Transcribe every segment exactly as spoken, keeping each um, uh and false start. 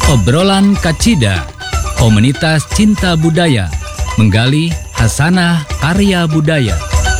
Obrolan Kacida, komunitas cinta budaya, menggali hasanah karya budaya.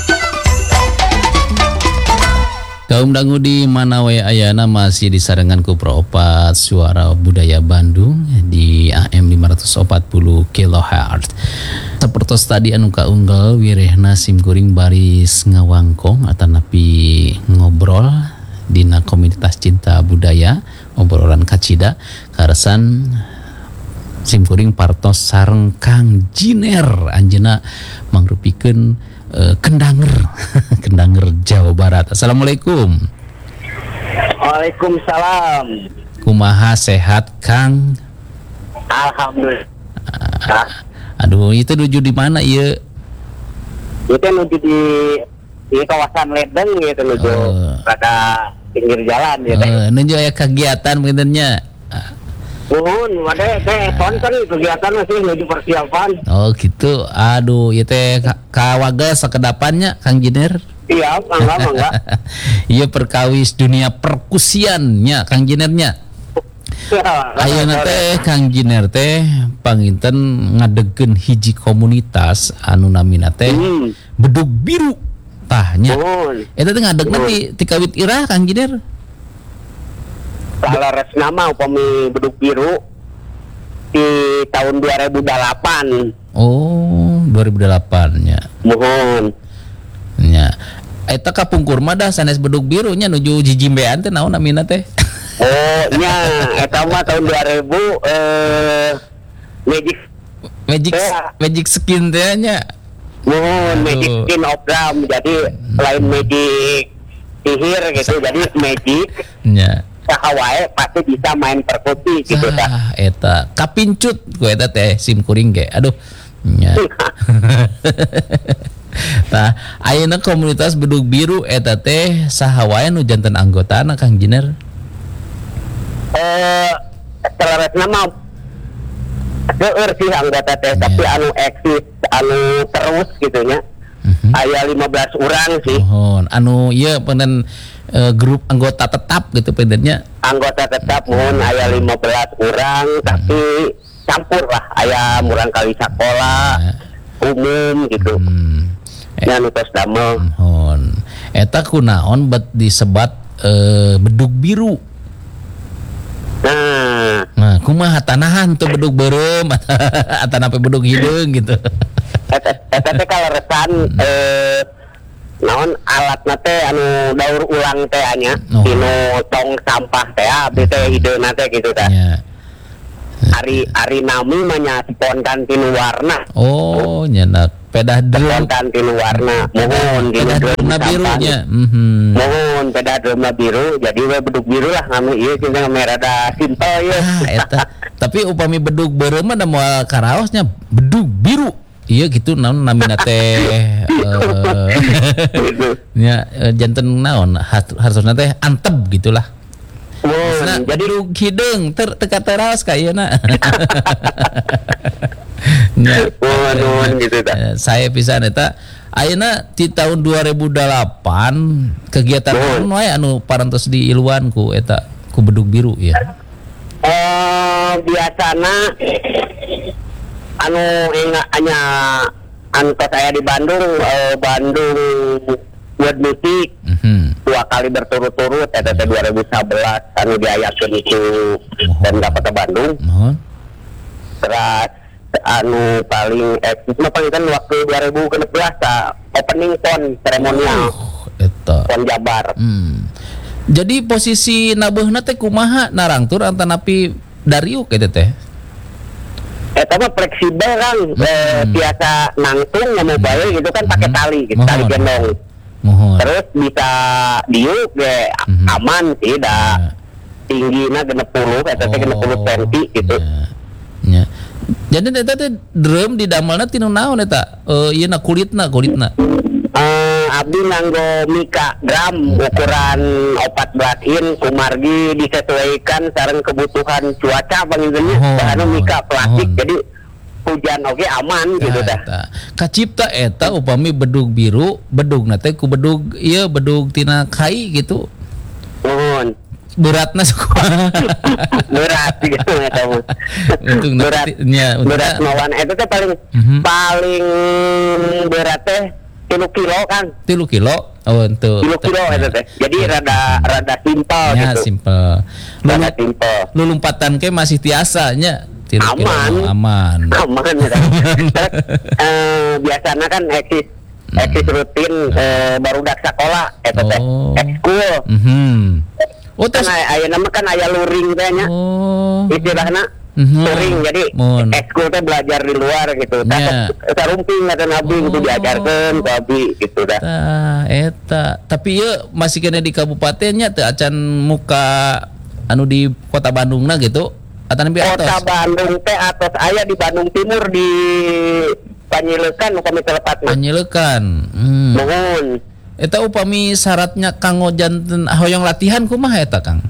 Kaum dangu di Manawe Ayana masih disarangan ku Proopat Suara Budaya Bandung di A M lima ratus empat puluh kilohertz. Sapertos tadi anu kaunggal wirehna simkuring baris ngawangkong atanapi ngobrol dina komunitas cinta budaya obrolan kacida karesan simkuring partos sareng Kang Jiner anjeuna mangrupikeun uh, Kendanger Kendanger Jawa Barat. Assalamualaikum. Waalaikumsalam. Kumaha sehat Kang? Alhamdulillah. Uh, aduh itu nuju di mana ieu? Itu nuju di di kawasan Ledeng gitu nuju uh. pada pinggir jalan gitu. Uh, nuju aya kegiatan benernya. Nuhun, wade teh sponsor kegiatan masih menuju persiapan. Oh gitu. Aduh, ieu teh kawaga sakedapannya Kang Jiner. Iya, mangga mangga. Ieu perkawis dunia perkusiannya Kang Jinernya. Ayeuna teh Kang Jiner teh panginten ngadegkeun hiji komunitas anu namina teh hmm. Bedug Biru. Tah nya. Eta teh ngadegna ti ti kawit irah Kang Jiner. Salares nama upami Bedug Biru di tahun dua ribu delapan. Oh, dua ribu delapan nya. Mohon. Nya. Eta kapungkur mah dah sanes Bedug Biru nya nuju jijimbean teh naon namina teh. Oh, nya eta mah tahun dua ribu eh Magic Magic ya. Magic Skin teh nya. Mohon Magic Skin of Drum. Jadi hmm. lain Magic sihir gitu, jadi Magic. Nya. Hawaii pasti bisa main perkusi gitu kan. Ah, eta kapincut gue eta teh sim kuring ge. Aduh. Nya. Nah, ayeuna komunitas Bedug Biru eta teh saha wae nu janten anggotana Kang Jiner? Eh, selaresna mah seueur sih anggota teh, yeah. Tapi anu eksis anu terus gitu nya. Mm-hmm. Aya lima belas urang sih. Mohon anu ieu penen Uh, grup anggota tetap gitu pendennya. Anggota tetap mohon aya lima belas orang hmm. tapi campur lah aya murang kali sekolah hmm. umum gitu. Hmm. Ya nu tos damel. Mohon. Eta kunaon bet disebat uh, Bedug Biru. Nah, nah kumaha tanahan tuh bedug beureum atanapi bedug hideung gitu. Eta eta teh kaleresan hmm. eh naon alatna teh anu daur ulang teh nya oh. Dino tong sampah teh abdi teh hideuna teh gitu teh. Yeah. Ari ari nami mah nya spontan tinu warna. Oh, nya pedah drum spontan tinu warna. Mohon dina drumna biru nya. Mhm. Mohon pedah drumna biru jadi we bedug biru lah nganu ieu cenah merada simpel ye. Ah, eta. Tapi upami bedug beureum mah da moal karaosnya bedug biru. Iya gitu naon namina teh eh nya janten naon hartosna teh anteb gitulah. Oh, nah, jadi rug hideung ter teka teras ka ieu na. Nya nuhun gitu tah. Saya pisan eta ayeuna ti tahun dua ribu delapan kegiatan naon wae anu parantos diiluan ku eta ku Bedug Biru ya. Eh biasana anu enggak hanya anu saya di Bandung eh, Bandung World Music mm-hmm. dua kali berturut-turut eta teh dua ribu sebelas anu diayakeun itu dan dapat ke Bandung. Mm-hmm. Terus anu paling eksis mah kan waktu dua ribu enam belas ta opening pon seremonial. Oh, eta. Pon Jabar. Hmm. Jadi posisi nabeuna teh kumaha narangtur antanapi dariuk eta teh? Eta mah fleksibel kan, hmm. eh, biasa nangtung nggak mau bayar gitu kan pakai tali, gitu, tali gendong. Mohon. Terus bisa diuk ge hmm. aman sih, dah ya. Tingginya genep puluh, eta teh genep puluh senti gitu. Ya. Ya. Jadi eta teh drum di damelna tinu naon eta? Eh ieu na kulitna, kulitna. Uh, abdi nganggo mika drum ukuran opat belas in kumargi disesuaikan sareng kebutuhan cuaca panggilnya oh, anu mika plastik oh. Jadi hujan oke okay, aman ya, gitu dah. Kacipta eta upami Bedug Biru bedugna teh ku bedug ieu bedug tina kai gitu. Nuhun. beratna sekolah. Berat gitu eta mah. Untung Berat. nya Berat mawan eta teh paling Mhm. paling berat teh tilu kilo kan. tilu kilo. Oh, untuk Tilu kilo eta teh. Jadi rada rada simpel ya gitu. simpel. Lulu, Rada simpel. lulumpatan ke masih tiasa nya. tilu kilo Aman. mah aman. Aman ya. Terus eh, biasanya kan eksis eksis rutin eh, barudak sekolah eta teh. Oh. Ekskul. Mhm. Oh, Kan terus aya nama kan aya luring teh nya. oh. Istilahna Mhm. luring. Jadi Mun. ekskul teh belajar di luar gitu. Nya. Tah sarumping kata Nabi gitu Oh. diajarkeun ku abi gitu dah. Tah, eta. Tapi ya masih kena di kabupatennya teu acan muka anu di kota Bandungna gitu. Atau nepi atos. Kota Bandung teh atos aya di Bandung Timur di Panyilekan upami telepat mah. Penyelekan. Hmm. Nuhun. Eta upami syaratnya kanggo janten hoyong latihan kumaha eta Kang?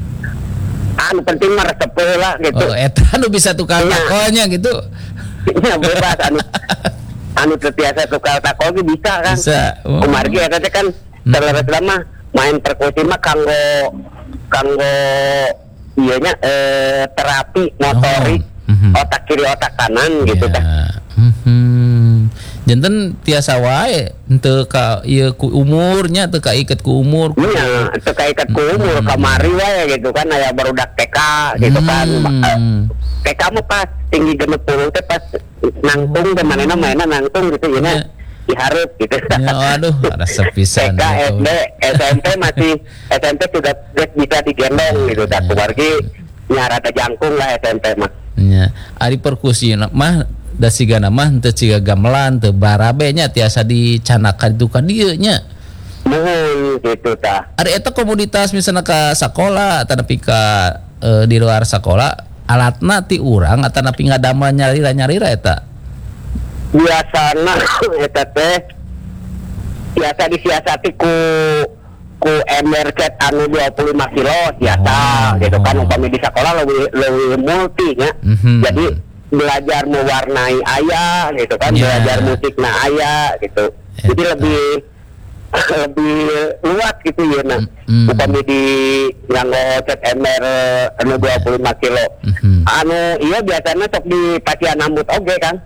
Anu penting mah resep heula gitu. Oh, eta anu bisa tukang Iya. takonya gitu. Ya bebas anu anu teu tiasa tukar takol ge bisa kan. Bisa. Oh. Kumargi eta teh kan terleres mah main perkusi mah kanggo kanggo ieu nya eh, terapi motorik Oh. Mhm. otak kiri otak kanan gitu Ya. tah. Mhm. Janten tiasa wae henteu ka ieu ku umurnya teu kaiket ku umur. ku- Iya, teu kaikat ku umur kamari wae gitu kan aya barudak T K gitu kan. Hmm. T K mah pas tinggi genep puluh teh pas nangtung teh manehna mainna nangtung gitu Iya. ya dihareup gitu. Ya aduh, ada sepisan. T K, S D, S M P masih S M P sudah sudah bisa digendong gitu. Tak keluarga nyarata jangkung lah S M P mah. Nya, ari perkusi na- mah da sigana mah teu ciga gamelan teu barabe nya tiasa dicanakan itu ka dieu nya. Muhun gitu tah. Ari eta komoditas misalnya ka sakola atau nepi ka eh, di luar sakola alatna ti urang atau nepi ngadamel nyarira-nyarira eta. Biasana eta teh biasa disiasati ku ku ember cat anu dua puluh lima kilo biasa Oh. gitu kan upami di sekolah lebih lebih multi nya. Mhm. Jadi belajar mewarnai aya gitu kan, Ya. belajar musik na aya gitu. Jadi Eta. lebih lebih luas gitu ya nah. Mm. Upami di nganggo cat ember anu dua puluh lima kilo. Mhm. Anu iya biasanya sok di pasian ambut oge kan.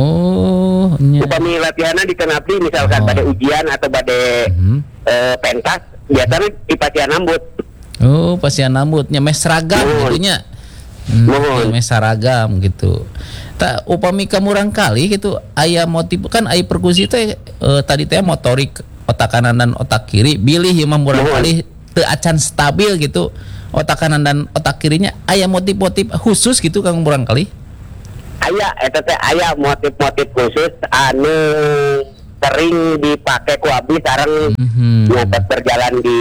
Oh, nya. Upami latihannya di kenapri misalkan Oh. pada ujian atau pada Mhm. eh, pentas biasanya di pasian ambut. Oh, pasian rambutnya mes seragam Nuhun. gitu nya. Hmm, Nuhun. mes seragam gitu. Tak upami kamurang kali gitu aya motif kan aya perkusi teh eh, tadi teh motorik otak kanan dan otak kiri bilih ieu mah murang Nuhun. kali teu acan stabil gitu. Otak kanan dan otak kirinya aya motif-motif khusus gitu Kang murang kali. Aya eta teh aya motif-motif khusus anu sering dipakai ku abdi sareng Mhm. nyatet berjalan di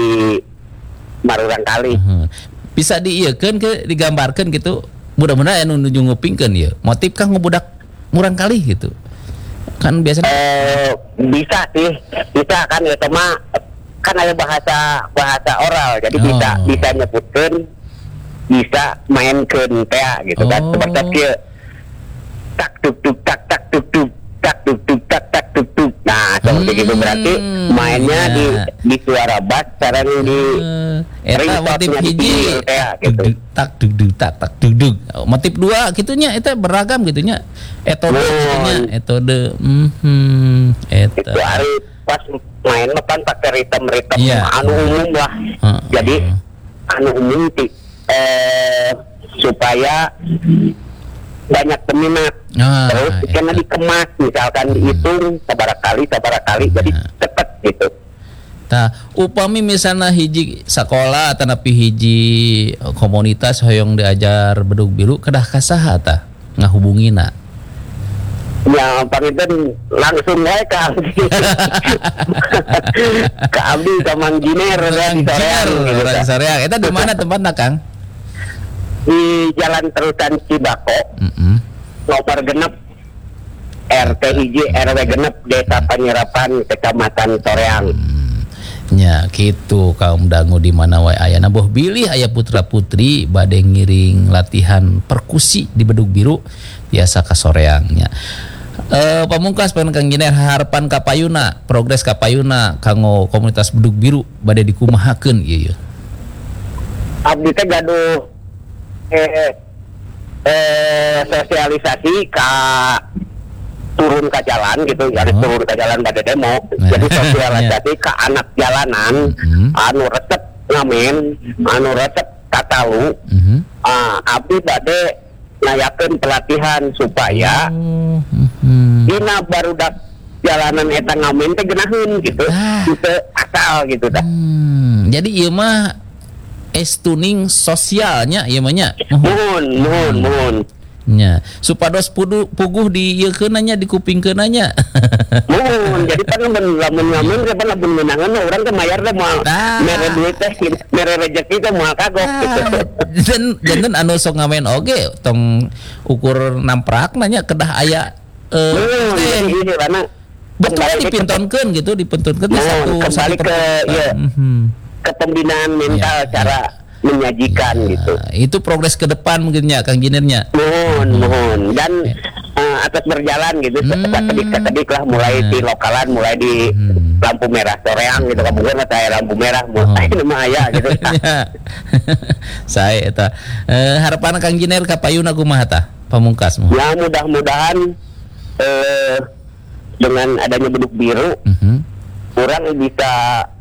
marurang kali. Heeh. Bisa diieukeun ke digambarkeun gitu. Mudah-mudahan anu nuju ngupingkeun ieu. Motif Kang budak murang kali gitu. Kan biasanya Eh bisa sih, bisa kan eta mah kan ada bahasa bahasa oral jadi Oh. bisa bisa nyebutkeun bisa mainkeun teh gitu kan Oh. seperti kieu tak tuk tuk tak tak tuk tuk tak tuk tuk tak tak tuk tuk. Nah, seperti Hmm, gitu berarti mainnya ya. di di suara bass sareng di Eh, eta motif ringtone-nya di hiji pinggir teh, gitu. dug, tak dug dug tak tak dug dug. Motif dua gitunya eta beragam gitunya. Etode Nuhun. gitunya, etode. Mhm, eta. Itu hari pas main mah kan pakai ritme-ritme Iya. anu umum lah. Heeh. Jadi anu umum ti eh supaya banyak peminat. Ah, Terus eta. karena dikemas misalkan dihitung sabaraha kali sabaraha kali jadi Nah. cepet gitu. Tah, upami misalnya hiji sekolah atau napi hiji komunitas hoyong diajar bedug biru kedah kasaha tah ngahubungina. Ya pamitan langsung wae ke abdi. Ke abdi ke Mang Jiner ya, di Soreang gitu, Orang Kak. Soreang. Eta di mana tempatna Kang? Di Jalan Terusan Cibako Heeh. nomor genep R T hiji R W genep Desa Panyerapan Kecamatan Soreang. Nya gitu kaum dangu di mana wae aya nah boh bilih aya putra-putri bade ngiring latihan perkusi di Bedug Biru biasa ka soreangnya. Eh pamungkas pan Kang Giner harapan ka payuna, progres ka payuna kanggo komunitas Bedug Biru bade dikumahakeun ieu. abdi teh gaduh eh, eh sosialisasi ka turun ke jalan gitu, jadi Oh. turun ke jalan pada demo. Jadi sosialisasi ke anak jalanan, Mhm. anu resep ngamen, anu resep katalu, Mhm. ah, abdi bade ngayakeun pelatihan supaya Oh, mhm. dina barudak jalanan eta ngamen teh geunaheun gitu, Ah. gitu asal gitu dah. Hmm, jadi ieu mah estuning sosialnya ieu mah nya. Mohon, mohon, mohon. Nya, supados pudu puguh di ieu keunanya di kupingkeun nya. Mohon, jadi kan lamun lamun ngamen teh lamun menangan urang teh mayar teh moal Ah. mere duit teh mere rezeki teh moal kagok gitu. Dan janten anu sok ngamen oge tong ukur namprak nanya kedah aya eh Mohon, teh. jadi ini karena Betul kembali ke- dipintonkeun gitu, dipintonkeun Mohon, satu kembali satu ke per- iya, Mhm. ke pembinaan mental Ya, cara menyajikan Ya, gitu. itu progres ke depan mungkinnya Kang Ginernya. Mohon, mohon dan eh, atas berjalan gitu, Hmm. sekedik-sekedik lah mulai di lokalan, mulai di Hmm. lampu merah soreang gitu, kemudian saya lampu merah, Oh. mulai nama aya gitu. Ya. Saya eta eh, harapan Kang Giner ka payuna kumaha tah? Pamungkas mohon. Ya mudah-mudahan eh, dengan adanya beduk biru, Mhm. orang bisa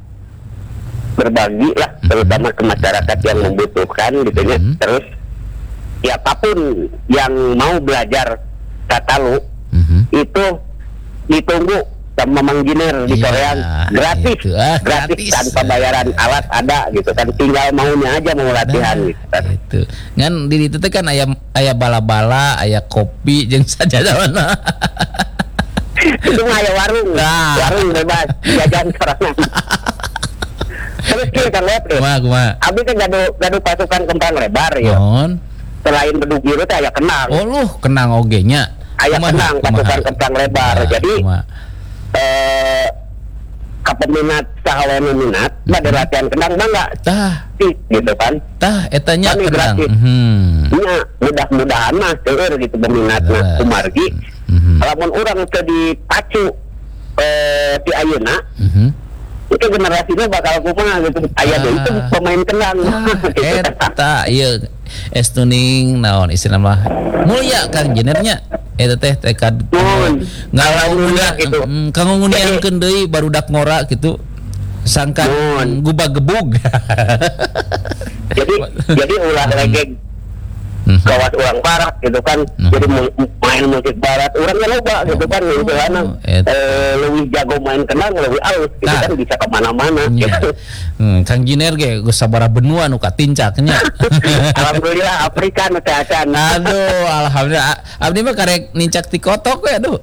berbagi lah, terutama ke masyarakat yang membutuhkan gitu ya. Mhm. Terus siapapun yang mau belajar katalu Mhm. itu ditunggu sama Mang Giner di Iya, Soreang gratis, itu. Ah, gratis gratis. tanpa bayaran alat ada gitu kan, tinggal maunya aja mau latihan Nah, gitu kan. itu. Ngan di ditu teh kan aya aya bala-bala, aya kopi jeung sajana. Itu mah aya warung, Nah. warung bebas jajan sorangan. Terus kieu kan lihat deh. Kumaha kumaha? Abdi teh gaduh gaduh pasukan kempang lebar ya. Mohon. Selain beduk biru teh aya kenang. Oh lu kenang oge nya. Aya Kumaha, kenang kumaha? pasukan kempang lebar. Nah, Jadi kumaha? eh kapeminat sahawe minat pada latihan kenang bangga Tah, gitu kan. tah etanya Kami kenang. gratis. Mhm. Nya mudah-mudahan mah seueur gitu peminatna Jelas. kumargi. Mhm. Lamun urang teu dipacu eh di ayeuna Mhm. itu generasinya bakal kumaha gitu. Aya Ah. deui itu pemain kenang gitu. Eta ieu estuning naon istilah mah mulia Kang Ginernya eta teh tekad Mun, ngalamun gitu. mm, kanggo ngundiangkeun deui barudak ngora gitu sangkan Mun. gubag-gebug. jadi jadi ulah legeg Mhm. kawas orang barat gitu kan, Hmm. jadi mu- main musik barat orangnya loba gitu kan, gitu kan et- eh, lebih jago main kenang, lebih halus gitu Nah. kan, bisa kemana-mana Nya. gitu. Hmm, Kang Giner ge geus sabaraha benua nu katincaknya. Alhamdulillah Afrika nu teh acan. Aduh, alhamdulillah. Abdi mah karek nincak ti kotok we aduh.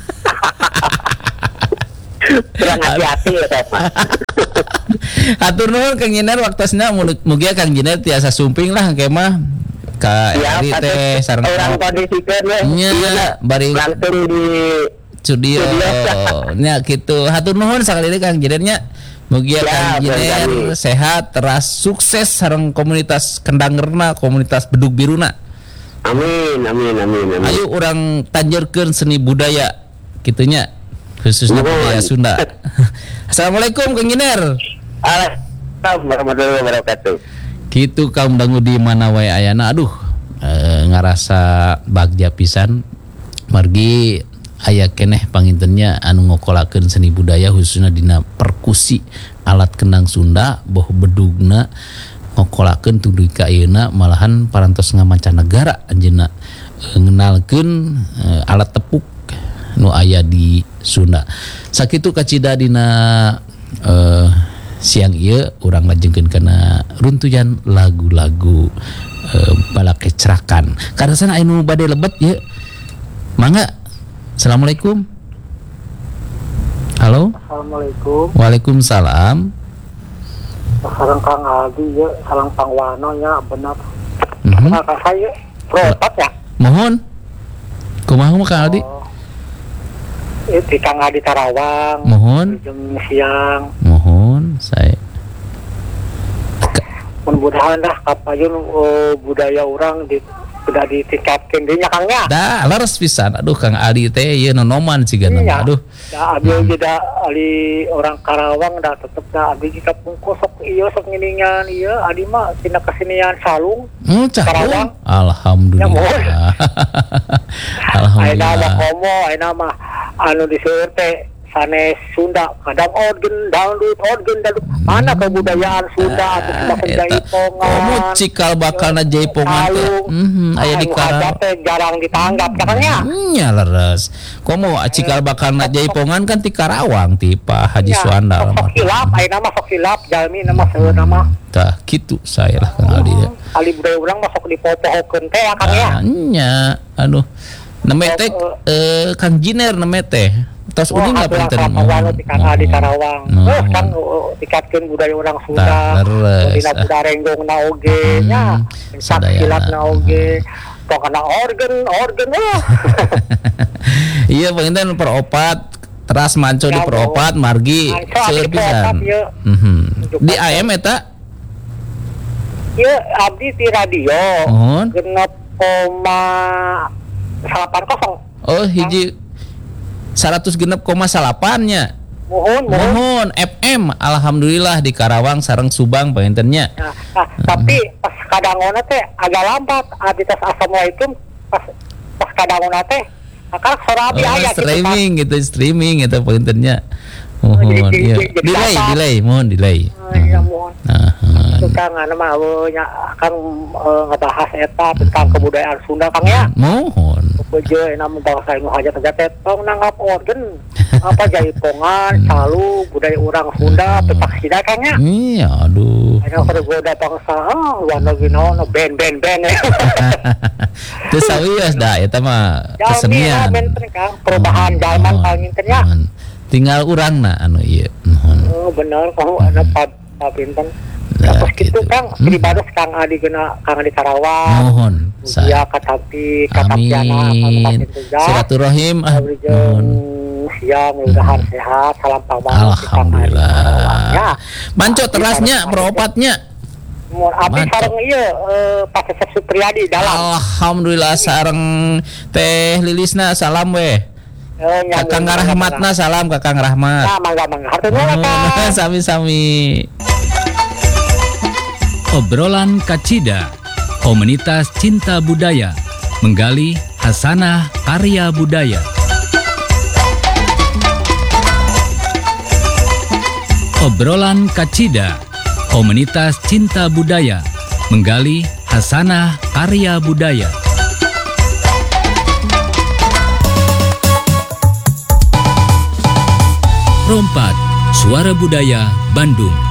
Kurang hati-hati ya sama. Hatur nuhun Kang Giner waktosna mugia Kang Giner tiasa sumping lah kemah ka Ya, Eri teh sareng orang kondisikan ya. Nya, bari langsung di studio Studio. nya kitu. Hatur nuhun sakali Kang Giner nya. Mugia Ya, Kang Giner barangkali. sehat teras sukses sareng komunitas kendangerna, komunitas bedug biruna. amin, amin, amin, amin. Ayo orang tanjurkeun seni budaya kitunya khususnya Nuhun. budaya Sunda. Assalamualaikum Kang Giner. Assalamualaikum warahmatullahi wabarakatuh. Gitu kaum dangu di mana wae ayana aduh e, ngarasa bagja pisan margi aya keneh pangintennya anu ngokolakeun seni budaya khususnya dina perkusi alat kendang Sunda boh bedugna ngokolakeun tuluy ka ayeuna malahan parantos ngamancanegara anjeunna e, ngenalkeun e, alat tepuk nu aya di Sunda. Sakitu kacida dina e, siang ieu urang lajengkeun kana runtuyan lagu-lagu e, balak kecerakan. Karasana anu bade lebet ieu. Mangga. Assalamualaikum. Halo. Assalamualaikum. Waalaikumsalam. Sarang Kang Aldi ya, sarang Pangwano ya, benar. Mhm. Nah, Kak saya protot ya. Mohon. Kumaha mah Kang Aldi? Oh, eh, di Kang Aldi Karawang. Mohon. Jam siang. Mohon saya. Mudah-mudahan dah kapayun oh, budaya orang di sudah ditingkatkan dinya Kangnya. Da leres pisan. Aduh Kang Aldi teh ieu nonoman cigana. Iya. Aduh. Da abdi hmm. da ali orang Karawang da tetep da abdi jika pungkus sok ieu sok nginingan ieu adi mah tina kesenian salung. Hmm, Karawang. Alhamdulillah. Alhamdulillah. Ayeuna mah komo, ayeuna mah anu diseueur teh sanes Sunda, kadang organ, dangdut, organ, dangdut. Mana kebudayaan Sunda atau semakin jaipongan. Kamu cikal bakalna jaipongan teh. Mhm, aya di Karawang teh jarang ditanggap katanya. Nya leres. Komo cikal bakalna jaipongan kan ti Karawang ti Pak Haji Suandal. Sok hilap, ayeuna mah sok hilap, jalmi nama seueurna mah. Tah kitu saya lah Kang Aldi. Ali budaya urang mah sok dipopohokeun teh ya Kang ya. Nya, aduh. Name teh eh Kang Jiner name teh. Tos uning lah pinter ngomong di Kang Karawang. Terus kan tikatkeun budaya urang Sunda. Dina budaya renggong na oge nya. Sak silat na oge. Pokona organ, organ lah. Iya penginten peropat teras manco di peropat margi seueur pisan. Mhm. Di A M eta? Ieu abdi ti radio. Genep koma salapan kosong. Oh hiji seratus genep koma salapannya. Mohon, mohon F M. Alhamdulillah di Karawang sareng Subang pengintennya. Nah, nah hmm. tapi pas kadangona teh agak lambat. Abdi tes assalamualaikum pas pas kadangona teh. Akar sora abdi oh, aya streaming gitu, streaming gitu pengintennya. Mohon iya. Delay, delay, mohon delay. Iya mohon. Itu Kang anu mah nya Kang ngebahas eta tentang kebudayaan Sunda Kang ya. Mohon. Beje namun bangsa anu hajat hajat tong nanggap organ apa jaipongan salu budaya urang Sunda petak sida Kang ya. Iya aduh. Aya goda bangsa ah luar negeri no band band band. Teu sawios da eta mah kesenian. Ya Kang perubahan zaman paling nya. Tinggal urangna anu ieu. Oh bener kamu ada pinten. Terus gitu Kang, pribadi Kang Adi gena Kang Adi Karawang. Mohon. Saya katapi katapiana amin. Silaturahim ah. Mohon. Siang mudah-mudahan sehat. Salam paman. Alhamdulillah. Ya. Manco terasnya beropatnya. Mun abdi sareng ieu Pak Cecep Supriyadi dalam. Alhamdulillah sareng Teh Lilisna salam weh. Kakang Rahmatna salam Kakang Rahmat. Nah, mangga mangga. Hatur nuhun Kang. Sami-sami. Obrolan Kacida, komunitas cinta budaya, menggali hasanah karya budaya. Obrolan Kacida, komunitas cinta budaya, menggali hasanah karya budaya. Rompat, Suara Budaya Bandung.